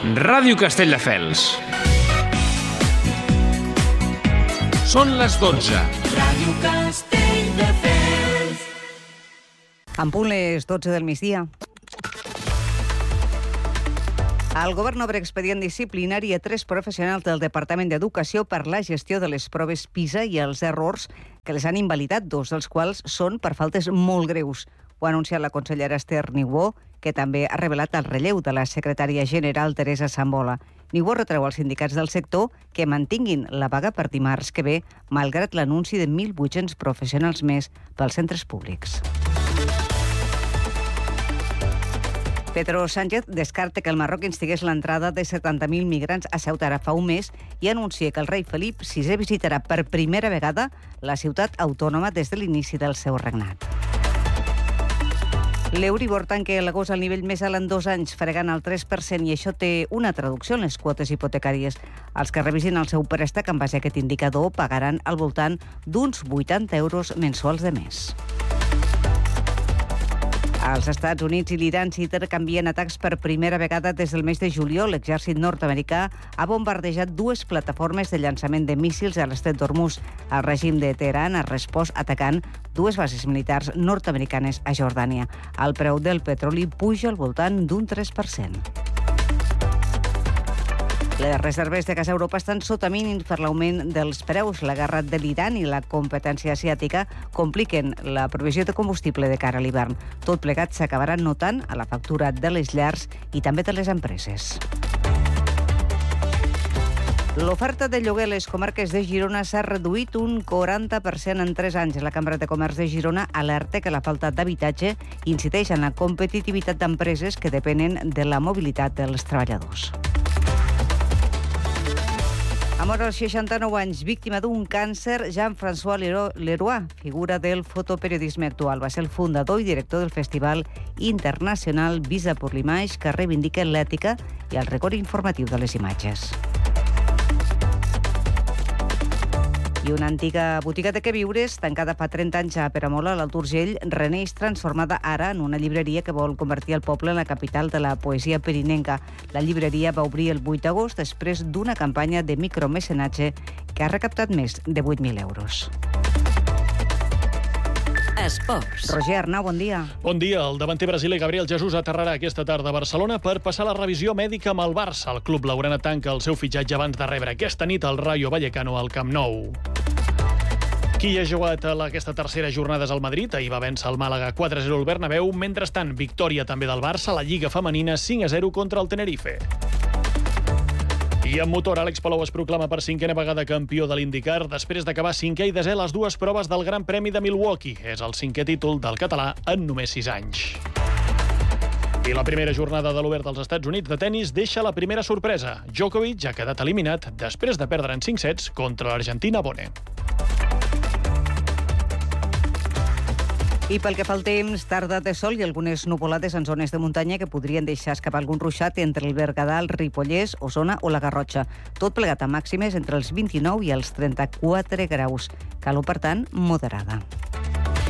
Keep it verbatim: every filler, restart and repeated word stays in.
Ràdio Castelldefels. Són les dotze. Ràdio Castelldefels. En punt les dotze del migdia. El govern obre expedient disciplinari a tres professionals del Departament d'Educació per la gestió de les proves PISA i els errors que les han invalidat, dos dels quals són per faltes molt greus. Ho ha anunciat la consellera Esther Niubó, que també ha revelat el relleu de la secretària general Teresa Sambola. Niubó retreu als sindicats del sector que mantinguin la vaga per dimarts que ve, malgrat l'anunci de mil vuit-cents professionals més pels centres públics. Pedro Sánchez descarta que el Marroc instigués l'entrada de setanta mil migrants a Ceuta ara fa un mes i anuncia que el rei Felip sisè visitarà per primera vegada la ciutat autònoma des de l'inici del seu regnat. L'Euribor tanca l'agost al nivell més alt en dos anys, fregant el tres per cent, i això té una traducció en les quotes hipotecàries. Els que revisin el seu préstec en base a aquest indicador pagaran al voltant d'uns vuitanta euros mensuals de més. Als Estats Units i l'Iran s'intercanvien atacs per primera vegada des del mes de juliol. L'exèrcit nord-americà ha bombardejat dues plataformes de llançament de míssils a l'estret d'Hormuz. El règim de Teheran ha respost atacant dues bases militars nord-americanes a Jordània. El preu del petroli puja al voltant d'un tres per cent. Les reserves de gas a Europa estan sota mínims per l'augment dels preus. La guerra de l'Iran i la competència asiàtica compliquen la provisió de combustible de cara a l'hivern. Tot plegat s'acabarà notant a la factura de les llars i també de les empreses. L'oferta de lloguer a les comarques de Girona s'ha reduït un quaranta per cent en tres anys. La Cambra de Comerç de Girona alerta que la falta d'habitatge incideix en la competitivitat d'empreses que depenen de la mobilitat dels treballadors. A mort als seixanta-nou anys, víctima d'un càncer, Jean-François Leroy, figura del fotoperiodisme actual. Va ser el fundador i director del Festival Internacional Visa pour l'Image, que reivindica l'ètica i el rigor informatiu de les imatges. I una antiga botiga de queviures, tancada fa trenta anys a Peramola, a l'Alt Urgell, reneix transformada ara en una llibreria que vol convertir el poble en la capital de la poesia pirinenca. La llibreria va obrir el vuit d'agost després d'una campanya de micromecenatge que ha recaptat més de vuit mil euros. Esports. Roger Arnau, bon dia. Bon dia. El davanter brasiler Gabriel Jesús aterrarà aquesta tarda a Barcelona per passar la revisió mèdica amb el Barça. El club blaugrana tanca el seu fitxatge abans de rebre aquesta nit el Rayo Vallecano al Camp Nou. Qui ha jugat a aquesta tercera jornada és el Madrid. Ahir va vèncer el Màlaga quatre a zero al Bernabéu. Mentrestant, victòria també del Barça a la Lliga Femenina cinc a zero contra el Tenerife. I en motor, Àlex Palou es proclama per cinquena vegada campió de l'IndyCar després d'acabar cinquè i desè les dues proves del Gran Premi de Milwaukee. És el cinquè títol del català en només sis anys. I la primera jornada de l'Obert dels Estats Units de tennis deixa la primera sorpresa. Djokovic ha quedat eliminat després de perdre en cinc sets contra l'argentina Bone. I pel que fa al temps, tarda de sol i algunes nuvolades en zones de muntanya que podrien deixar escapar algun ruixat entre el Berguedà, el Ripollès, Osona o la Garrotxa. Tot plegat a màximes entre els vint-i-nou i els trenta-quatre graus. Calor, per tant, moderada.